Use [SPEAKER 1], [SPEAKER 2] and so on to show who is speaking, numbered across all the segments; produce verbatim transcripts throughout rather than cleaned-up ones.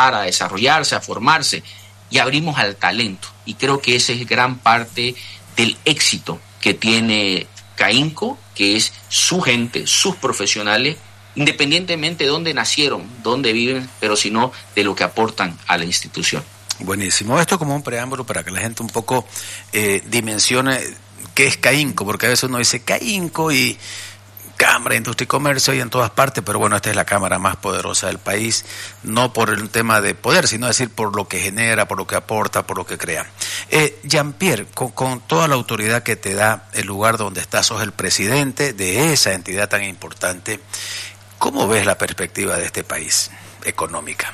[SPEAKER 1] empezar a desarrollarse, a formarse, y abrimos al talento. Y creo que esa es gran parte del éxito que tiene CAINCO, que es su gente, sus profesionales, independientemente de dónde nacieron, dónde viven, pero sino de lo que aportan a la institución.
[SPEAKER 2] Buenísimo. Esto como un preámbulo para que la gente un poco eh, dimensione qué es CAINCO, porque a veces uno dice CAINCO y Cámara de Industria y Comercio y en todas partes, pero bueno, esta es la cámara más poderosa del país, no por el tema de poder, sino decir por lo que genera, por lo que aporta, por lo que crea. Eh, Jean-Pierre, con, con toda la autoridad que te da el lugar donde estás, sos el presidente de esa entidad tan importante, ¿cómo ves la perspectiva de este país económica?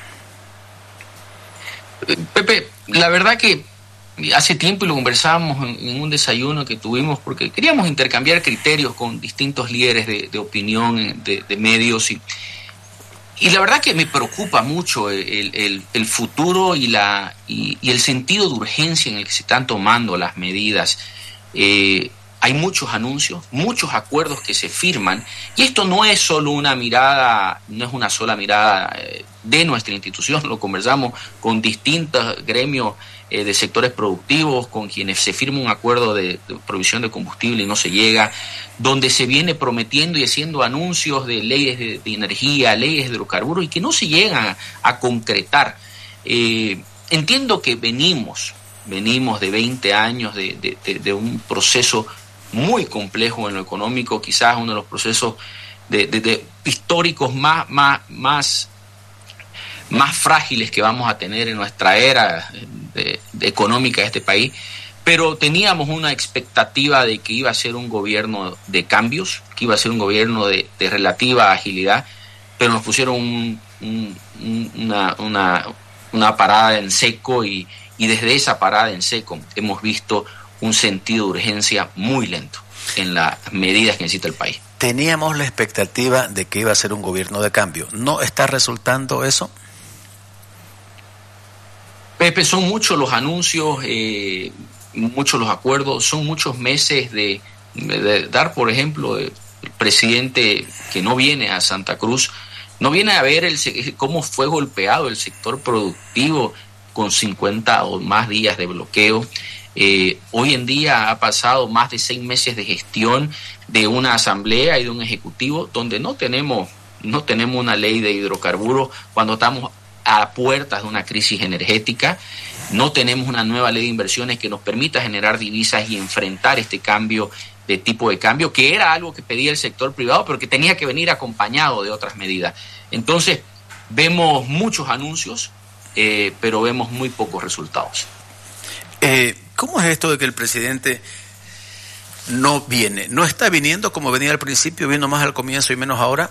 [SPEAKER 1] Pepe, la verdad que hace tiempo y lo conversábamos en, en un desayuno que tuvimos porque queríamos intercambiar criterios con distintos líderes de, de opinión, de, de medios y, y la verdad que me preocupa mucho el, el, el futuro y, la, y, y el sentido de urgencia en el que se están tomando las medidas. Eh, hay muchos anuncios, muchos acuerdos que se firman y esto no es solo una mirada, no es una sola mirada de nuestra institución, lo conversamos con distintos gremios eh, de sectores productivos, con quienes se firma un acuerdo de, de provisión de combustible y no se llega, donde se viene prometiendo y haciendo anuncios de leyes de, de energía, leyes de hidrocarburos y que no se llegan a, a concretar. Eh, entiendo que venimos, venimos de veinte años de, de, de, de un proceso muy complejo en lo económico, quizás uno de los procesos de, de, de históricos más, más, más, más frágiles que vamos a tener en nuestra era de, de económica de este país, pero teníamos una expectativa de que iba a ser un gobierno de cambios, que iba a ser un gobierno de, de relativa agilidad, pero nos pusieron un, un, una, una, una parada en seco y, y desde esa parada en seco hemos visto un sentido de urgencia muy lento en las medidas que necesita el país.
[SPEAKER 2] Teníamos la expectativa de que iba a ser un gobierno de cambio. ¿No está resultando eso?
[SPEAKER 1] Pepe, son muchos los anuncios, eh, muchos los acuerdos, son muchos meses de, de dar, por ejemplo, el presidente que no viene a Santa Cruz, no viene a ver el, cómo fue golpeado el sector productivo con cincuenta o más días de bloqueo. Eh, hoy en día ha pasado más de seis meses de gestión de una asamblea y de un ejecutivo donde no tenemos, no tenemos una ley de hidrocarburos cuando estamos a puertas de una crisis energética, no tenemos una nueva ley de inversiones que nos permita generar divisas y enfrentar este cambio de tipo de cambio, que era algo que pedía el sector privado, pero que tenía que venir acompañado de otras medidas. Entonces, vemos muchos anuncios, eh, pero vemos muy pocos resultados.
[SPEAKER 2] Eh, ¿Cómo es esto de que el presidente no viene? ¿No está viniendo como venía al principio, vino más al comienzo y menos ahora?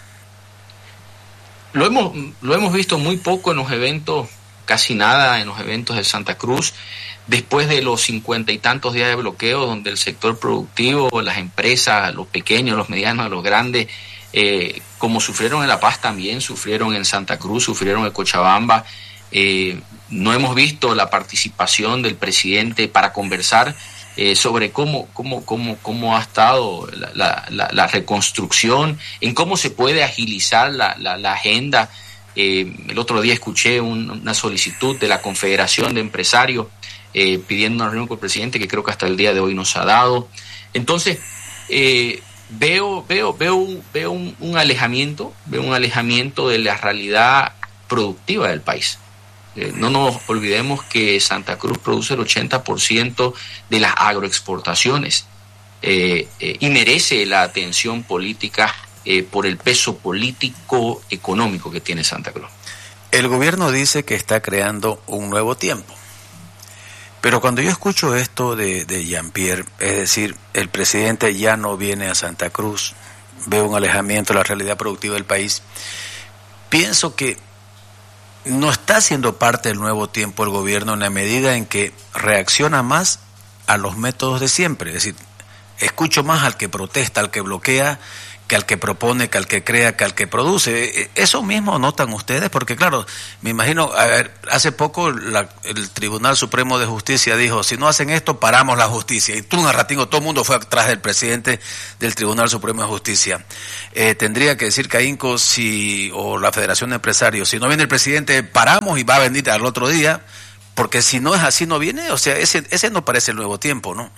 [SPEAKER 1] Lo hemos, lo hemos visto muy poco en los eventos, casi nada en los eventos de Santa Cruz, después de los cincuenta y tantos días de bloqueo, donde el sector productivo, las empresas, los pequeños, los medianos, los grandes, eh, como sufrieron en La Paz también, sufrieron en Santa Cruz, sufrieron en Cochabamba. Eh, no hemos visto la participación del presidente para conversar eh, sobre cómo, cómo, cómo, cómo ha estado la, la, la, la reconstrucción, en cómo se puede agilizar la, la, la agenda. Eh, el otro día escuché un, una solicitud de la Confederación de Empresarios eh, pidiendo una reunión con el presidente que creo que hasta el día de hoy nos ha dado. Entonces, eh, veo, veo, veo, veo un, un alejamiento, veo un alejamiento de la realidad productiva del país. Eh, no nos olvidemos que Santa Cruz produce el ochenta por ciento de las agroexportaciones eh, eh, y merece la atención política eh, por el peso político económico que tiene Santa Cruz.
[SPEAKER 2] El gobierno dice que está creando un nuevo tiempo, pero cuando yo escucho esto de, de Jean-Pierre, es decir, el presidente ya no viene a Santa Cruz, veo un alejamiento de la realidad productiva del país, pienso que no está siendo parte del nuevo tiempo el gobierno en la medida en que reacciona más a los métodos de siempre. Es decir, escucho más al que protesta, al que bloquea, que al que propone, que al que crea, que al que produce. ¿Eso mismo notan ustedes? Porque claro, me imagino, a ver, hace poco la, el Tribunal Supremo de Justicia dijo, si no hacen esto, paramos la justicia. Y tú, un ratingo, todo el mundo fue atrás del presidente del Tribunal Supremo de Justicia. Eh, tendría que decir Caínco, si, o la Federación de Empresarios, si no viene el presidente, paramos y va a venir al otro día, porque si no es así, no viene. O sea, ese, ese no parece el nuevo tiempo, ¿no?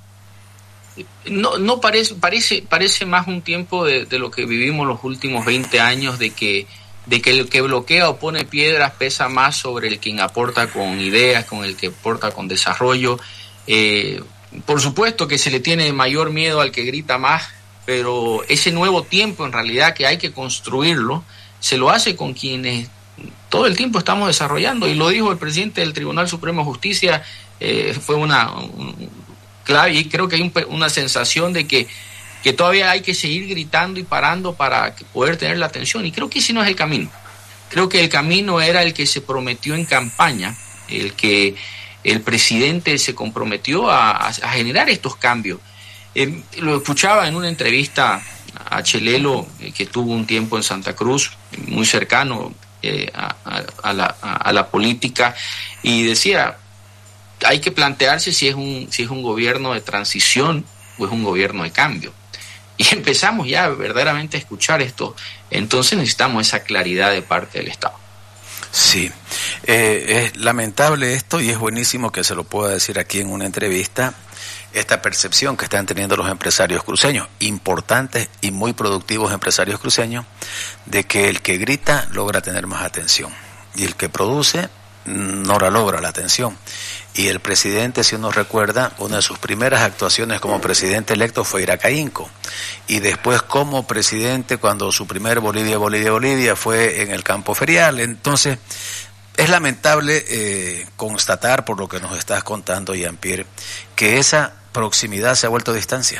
[SPEAKER 1] No, no parece, parece, parece más un tiempo de, de lo que vivimos los últimos veinte años, de que, de que el que bloquea o pone piedras pesa más sobre el quien aporta con ideas, con el que aporta con desarrollo. Eh, por supuesto que se le tiene mayor miedo al que grita más, pero ese nuevo tiempo en realidad que hay que construirlo, se lo hace con quienes todo el tiempo estamos desarrollando, y lo dijo el presidente del Tribunal Supremo de Justicia, eh, fue una... Un, claro, y creo que hay un, una sensación de que, que todavía hay que seguir gritando y parando para poder tener la atención, y creo que ese no es el camino. Creo que el camino era el que se prometió en campaña, el que el presidente se comprometió a, a, a generar estos cambios. Eh, lo escuchaba en una entrevista a Chelelo, eh, que tuvo un tiempo en Santa Cruz, muy cercano eh, a, a, a, la, a, a la política, y decía, hay que plantearse si es un si es un gobierno de transición o es un gobierno de cambio. Y empezamos ya verdaderamente a escuchar esto. Entonces necesitamos esa claridad de parte del Estado.
[SPEAKER 2] Sí, eh, es lamentable esto, y es buenísimo que se lo pueda decir aquí en una entrevista, esta percepción que están teniendo los empresarios cruceños, importantes y muy productivos empresarios cruceños, de que el que grita logra tener más atención y el que produce no la logra la atención. Y el presidente, si uno recuerda, una de sus primeras actuaciones como presidente electo fue ir a Caínco, y después como presidente, cuando su primer Bolivia, Bolivia, Bolivia fue en el campo ferial. Entonces es lamentable eh, constatar, por lo que nos estás contando, Jean-Pierre, que esa proximidad se ha vuelto distancia.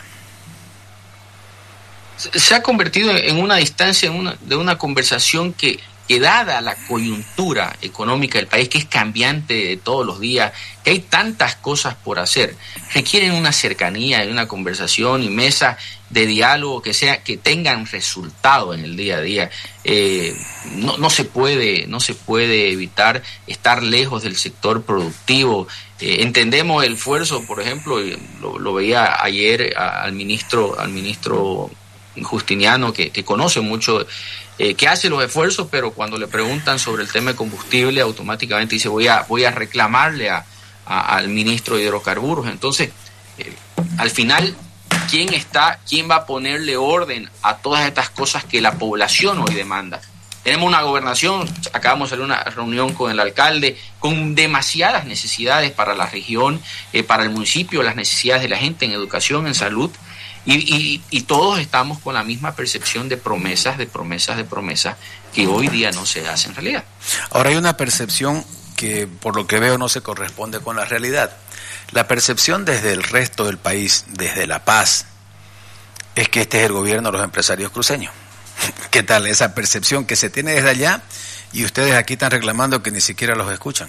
[SPEAKER 1] Se ha convertido en una distancia, en una, de una conversación que que dada la coyuntura económica del país, que es cambiante de todos los días, que hay tantas cosas por hacer, requieren una cercanía y una conversación y mesas de diálogo que sea que tengan resultado en el día a día. Eh, no, no se puede, no se puede evitar estar lejos del sector productivo. Eh, entendemos el esfuerzo, por ejemplo, lo, lo veía ayer al ministro, al ministro Justiniano, que, que conoce mucho, eh, que hace los esfuerzos, pero cuando le preguntan sobre el tema de combustible, automáticamente dice voy a voy a reclamarle a, a, al ministro de Hidrocarburos. Entonces, eh, al final, ¿quién está, quién va a ponerle orden a todas estas cosas que la población hoy demanda? Tenemos una gobernación, acabamos de hacer una reunión con el alcalde, con demasiadas necesidades para la región, eh, para el municipio, las necesidades de la gente en educación, en salud. Y, y, y todos estamos con la misma percepción de promesas, de promesas, de promesas, que hoy día no se hacen realidad.
[SPEAKER 2] Ahora hay una percepción que, por lo que veo, no se corresponde con la realidad. La percepción desde el resto del país, desde La Paz, es que este es el gobierno de los empresarios cruceños. ¿Qué tal esa percepción que se tiene desde allá y ustedes aquí están reclamando que ni siquiera los escuchan?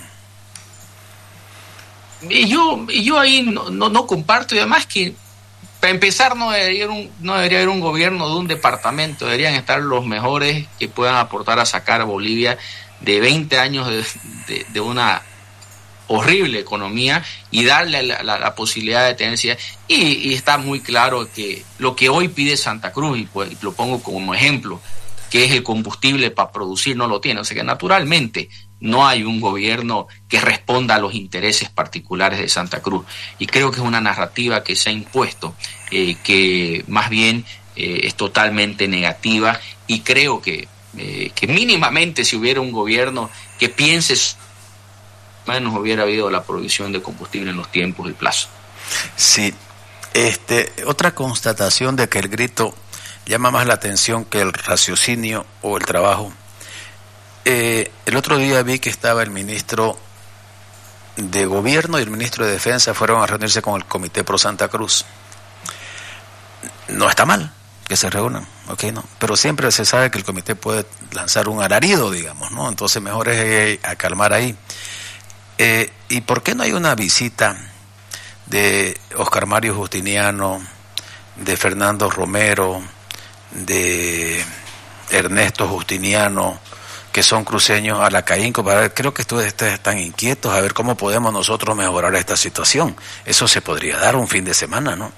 [SPEAKER 1] Y yo, y yo ahí no, no, no comparto, y además que para empezar, no debería, un, no debería haber un gobierno de un departamento, deberían estar los mejores que puedan aportar a sacar a Bolivia de veinte años de, de, de una horrible economía y darle la, la, la posibilidad de tener... Y, y está muy claro que lo que hoy pide Santa Cruz, y pues lo pongo como ejemplo, que es el combustible para producir, no lo tiene. O sea que naturalmente no hay un gobierno que responda a los intereses particulares de Santa Cruz. Y creo que es una narrativa que se ha impuesto, eh, que más bien eh, es totalmente negativa, y creo que, eh, que mínimamente si hubiera un gobierno que piense, menos hubiera habido la provisión de combustible en los tiempos y plazos.
[SPEAKER 2] Sí, este, otra constatación de que el grito llama más la atención que el raciocinio o el trabajo. Eh, el otro día vi que estaba el ministro de Gobierno y el ministro de Defensa fueron a reunirse con el Comité Pro Santa Cruz. No está mal que se reúnan, okay, no, pero siempre se sabe que el comité puede lanzar un alarido, digamos, ¿no? Entonces mejor es a calmar ahí. Eh, ¿Y por qué no hay una visita de Oscar Mario Justiniano, de Fernando Romero, de Ernesto Justiniano, que son cruceños, a la CAINCO, para ver, creo que ustedes están inquietos a ver cómo podemos nosotros mejorar esta situación. Eso se podría dar un fin de semana, ¿no?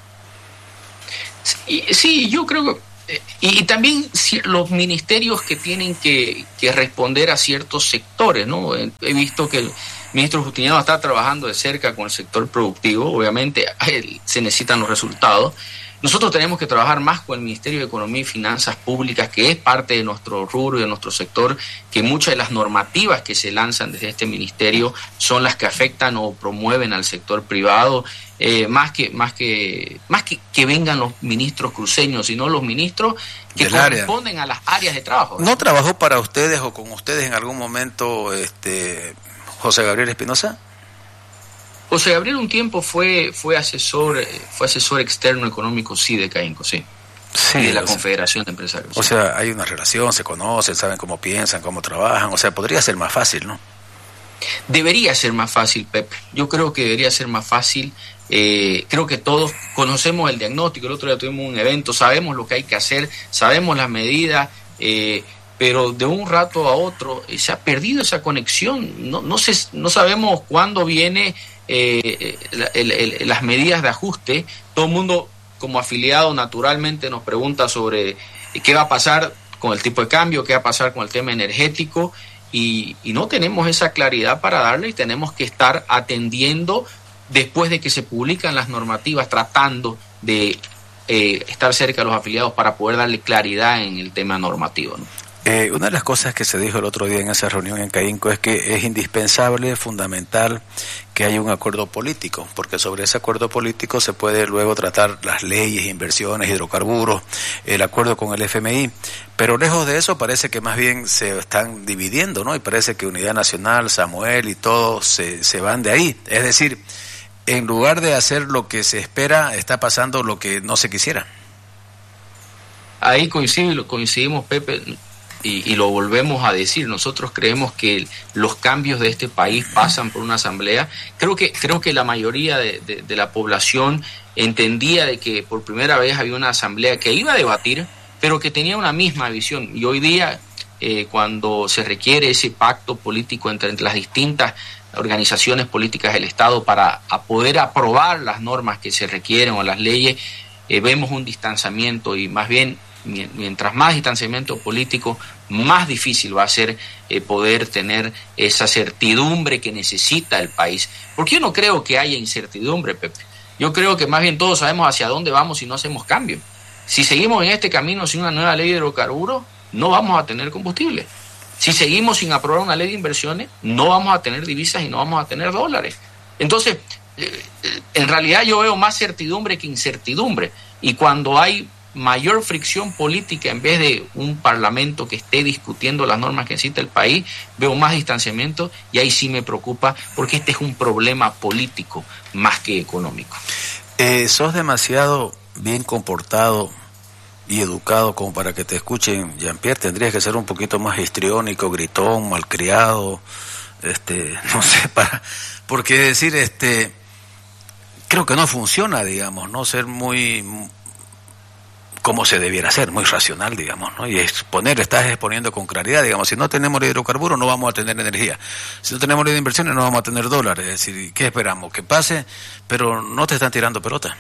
[SPEAKER 1] Sí, sí, yo creo que y, y también los ministerios que tienen que, que responder a ciertos sectores, ¿no? He visto que el ministro Justiniano está trabajando de cerca con el sector productivo, obviamente se necesitan los resultados. Nosotros tenemos que trabajar más con el Ministerio de Economía y Finanzas Públicas, que es parte de nuestro rubro y de nuestro sector, que muchas de las normativas que se lanzan desde este ministerio son las que afectan o promueven al sector privado, eh, más que más que más que, que vengan los ministros cruceños, sino los ministros que Del corresponden área. a las áreas de trabajo.
[SPEAKER 2] ¿No trabajó para ustedes o con ustedes en algún momento este José Gabriel Espinosa?
[SPEAKER 1] José Gabriel un tiempo fue fue asesor fue asesor externo económico, sí, de CAINCO, sí. Sí, y de la Confederación de Empresarios.
[SPEAKER 2] O sea, hay una relación, se conocen, saben cómo piensan, cómo trabajan, o sea, podría ser más fácil, ¿no?
[SPEAKER 1] Debería ser más fácil, Pepe. Yo creo que debería ser más fácil. Eh, creo que todos conocemos el diagnóstico. El otro día tuvimos un evento, sabemos lo que hay que hacer, sabemos las medidas, eh, pero de un rato a otro eh, se ha perdido esa conexión. No, no, sé, no sabemos cuándo viene eh, el, el, las medidas de ajuste. Todo el mundo, como afiliado, naturalmente nos pregunta sobre qué va a pasar con el tipo de cambio, qué va a pasar con el tema energético, y, y no tenemos esa claridad para darle, y tenemos que estar atendiendo después de que se publican las normativas, tratando de eh, estar cerca de los afiliados para poder darle claridad en el tema normativo, ¿no?
[SPEAKER 2] Eh, una de las cosas que se dijo el otro día en esa reunión en CAINCO es que es indispensable, fundamental, que haya un acuerdo político, porque sobre ese acuerdo político se puede luego tratar las leyes, inversiones, hidrocarburos, el acuerdo con el F M I, pero lejos de eso parece que más bien se están dividiendo, ¿no? Y parece que Unidad Nacional, Samuel y todos se, se van de ahí. Es decir, en lugar de hacer lo que se espera, está pasando lo que no se quisiera.
[SPEAKER 1] Ahí coincidimos, coincidimos Pepe. Y, y lo volvemos a decir, nosotros creemos que los cambios de este país pasan por una asamblea. Creo que creo que la mayoría de, de, de la población entendía de que por primera vez había una asamblea que iba a debatir, pero que tenía una misma visión. Y hoy día, eh, cuando se requiere ese pacto político entre, entre las distintas organizaciones políticas del Estado para a poder aprobar las normas que se requieren o las leyes, eh, vemos un distanciamiento, y más bien mientras más distanciamiento político, más difícil va a ser eh, poder tener esa certidumbre que necesita el país. Porque yo no creo que haya incertidumbre, Pepe. Yo creo que más bien todos sabemos hacia dónde vamos si no hacemos cambio. Si seguimos en este camino sin una nueva ley de hidrocarburos, no vamos a tener combustible. Si seguimos sin aprobar una ley de inversiones, no vamos a tener divisas y no vamos a tener dólares. Entonces, eh, en realidad yo veo más certidumbre que incertidumbre. Y cuando hay mayor fricción política en vez de un parlamento que esté discutiendo las normas que necesita el país, veo más distanciamiento, y ahí sí me preocupa, porque este es un problema político más que económico.
[SPEAKER 2] Eh, sos demasiado bien comportado y educado como para que te escuchen, Jean-Pierre. Tendrías que ser un poquito más histriónico, gritón, malcriado, este, no sé, para, porque decir, este, creo que no funciona, digamos, no ser muy como se debiera ser, muy racional, digamos, ¿no? Y exponer, estás exponiendo con claridad, digamos, si no tenemos hidrocarburos no vamos a tener energía, si no tenemos ley de inversiones no vamos a tener dólares, es decir, ¿qué esperamos? Que pase, pero no te están tirando pelota.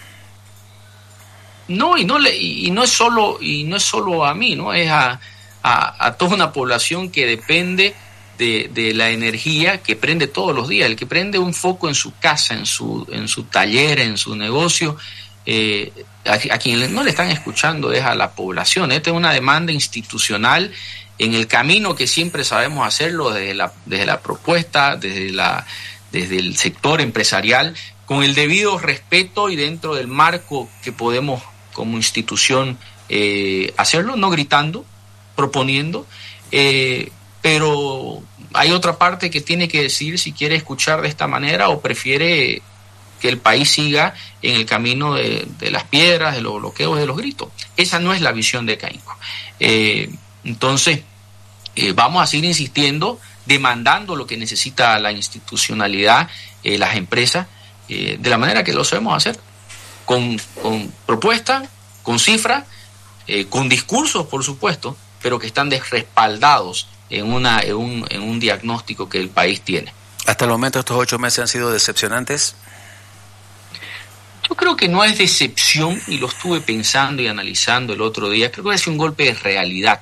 [SPEAKER 1] No, y no le, y no es solo, y no es solo a mí, ¿no? Es a, a, a toda una población que depende de, de la energía, que prende todos los días, el que prende un foco en su casa, en su, en su taller, en su negocio. Eh, a, a quien no le están escuchando es a la población. Esta es una demanda institucional en el camino que siempre sabemos hacerlo, desde la, desde la propuesta, desde, la, desde el sector empresarial, con el debido respeto y dentro del marco que podemos como institución eh, hacerlo, no gritando, proponiendo, eh, pero hay otra parte que tiene que decidir si quiere escuchar de esta manera o prefiere que el país siga en el camino de, de las piedras, de los bloqueos, de los gritos. Esa no es la visión de CAINCO. Eh, entonces, eh, vamos a seguir insistiendo, demandando lo que necesita la institucionalidad, eh, las empresas, eh, de la manera que lo sabemos hacer, con, con propuestas, con cifras, eh, con discursos, por supuesto, pero que están respaldados en, una, en, un, en un diagnóstico que el país tiene.
[SPEAKER 2] ¿Hasta el momento estos ocho meses han sido decepcionantes?
[SPEAKER 1] Yo creo que no es decepción, y lo estuve pensando y analizando el otro día. Creo que es un golpe de realidad.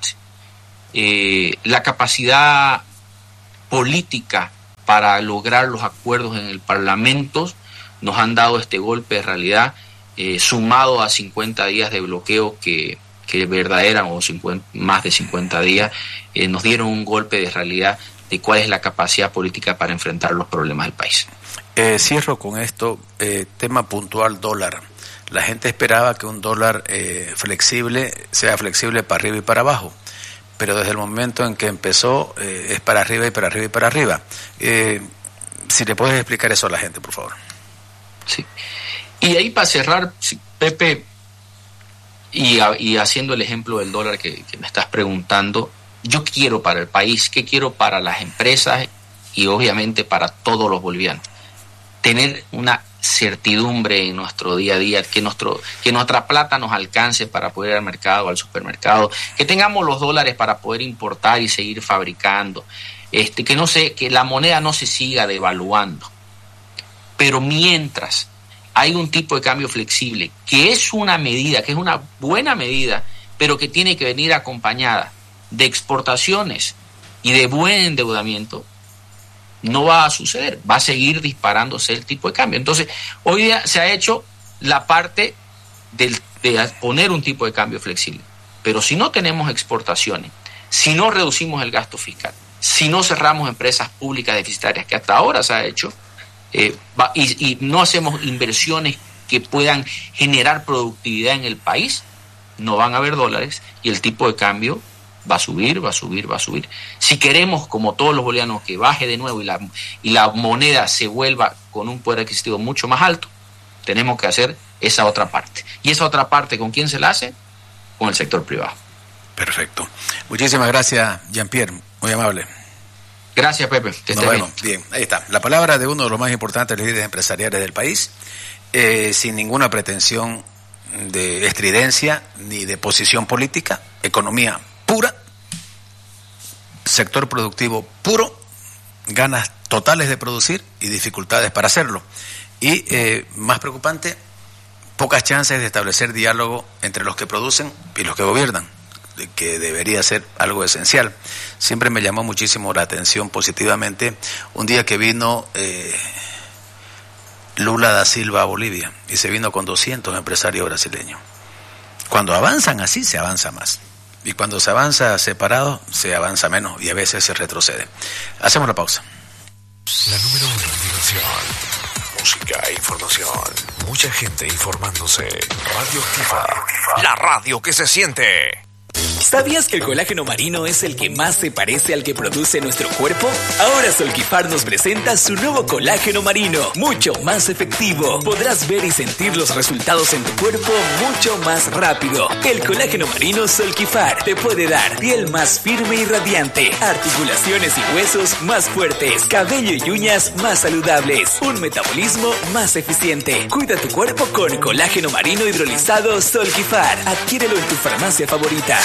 [SPEAKER 1] Eh, la capacidad política para lograr los acuerdos en el Parlamento nos han dado este golpe de realidad, eh, sumado a cincuenta días de bloqueo que, que verdadera, o cincuenta, más de cincuenta días, eh, nos dieron un golpe de realidad de cuál es la capacidad política para enfrentar los problemas del país.
[SPEAKER 2] Eh, cierro con esto, eh, tema puntual, dólar. La gente esperaba que un dólar eh, flexible sea flexible para arriba y para abajo, pero desde el momento en que empezó eh, es para arriba y para arriba y para arriba. Eh, si le puedes explicar eso a la gente, por favor.
[SPEAKER 1] Sí. Y ahí para cerrar, Pepe, y, a, y haciendo el ejemplo del dólar que, que me estás preguntando, yo quiero para el país, ¿qué quiero para las empresas y obviamente para todos los bolivianos? Tener una certidumbre en nuestro día a día, que nuestro que nuestra plata nos alcance para poder ir al mercado, al supermercado, que tengamos los dólares para poder importar y seguir fabricando, este, que no se, que la moneda no se siga devaluando. Pero mientras hay un tipo de cambio flexible, que es una medida, que es una buena medida, pero que tiene que venir acompañada de exportaciones y de buen endeudamiento, no va a suceder, va a seguir disparándose el tipo de cambio. Entonces, hoy día se ha hecho la parte del, de poner un tipo de cambio flexible, pero si no tenemos exportaciones, si no reducimos el gasto fiscal, si no cerramos empresas públicas deficitarias, que hasta ahora se ha hecho, eh, va, y, y no hacemos inversiones que puedan generar productividad en el país, no van a haber dólares y el tipo de cambio va a subir, va a subir, va a subir. Si queremos, como todos los bolivianos, que baje de nuevo y la, y la moneda se vuelva con un poder adquisitivo mucho más alto, tenemos que hacer esa otra parte. ¿Y esa otra parte con quién se la hace? Con el sector privado.
[SPEAKER 2] Perfecto. Muchísimas gracias, Jean-Pierre. Muy amable.
[SPEAKER 1] Gracias, Pepe. Que
[SPEAKER 2] Nos vemos. Bien. Bien, ahí está. La palabra de uno de los más importantes líderes empresariales del país, eh, sin ninguna pretensión de estridencia ni de posición política, economía pura, sector productivo puro, ganas totales de producir y dificultades para hacerlo. Y eh, más preocupante, pocas chances de establecer diálogo entre los que producen y los que gobiernan, que debería ser algo esencial. Siempre me llamó muchísimo la atención positivamente un día que vino eh, Lula da Silva a Bolivia y se vino con doscientos empresarios brasileños. Cuando avanzan así, se avanza más. Y cuando se avanza separado, se avanza menos y a veces se retrocede. Hacemos la pausa.
[SPEAKER 3] La número uno en diversión, música e información. Mucha gente informándose. Radio Activa. La radio que se siente.
[SPEAKER 4] ¿Sabías que el colágeno marino es el que más se parece al que produce nuestro cuerpo? Ahora Solquifar nos presenta su nuevo colágeno marino, mucho más efectivo. Podrás ver y sentir los resultados en tu cuerpo mucho más rápido. El colágeno marino Solquifar te puede dar piel más firme y radiante, articulaciones y huesos más fuertes, cabello y uñas más saludables, un metabolismo más eficiente. Cuida tu cuerpo con colágeno marino hidrolizado Solquifar. Adquiérelo en tu farmacia favorita.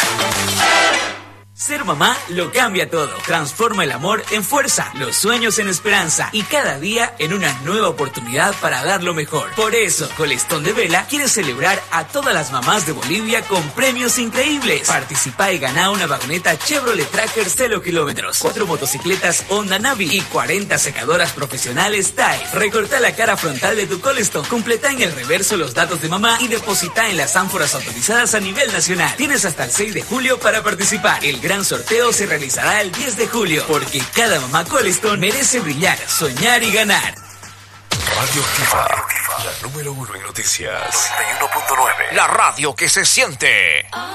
[SPEAKER 4] Ser mamá lo cambia todo. Transforma el amor en fuerza, los sueños en esperanza y cada día en una nueva oportunidad para dar lo mejor. Por eso, Colestón de Vela quiere celebrar a todas las mamás de Bolivia con premios increíbles. Participa y gana una vagoneta Chevrolet Tracker cero kilómetros, cuatro motocicletas Honda Navi y cuarenta secadoras profesionales Tide. Recorta la cara frontal de tu Colestón, completa en el reverso los datos de mamá y deposita en las ánforas autorizadas a nivel nacional. Tienes hasta el seis de julio para participar. El gran sorteo se realizará el diez de julio, porque cada mamá Colestón merece brillar, soñar y ganar.
[SPEAKER 3] Radio Activa, la número uno en noticias. noventa y uno punto nueve. La radio que se siente.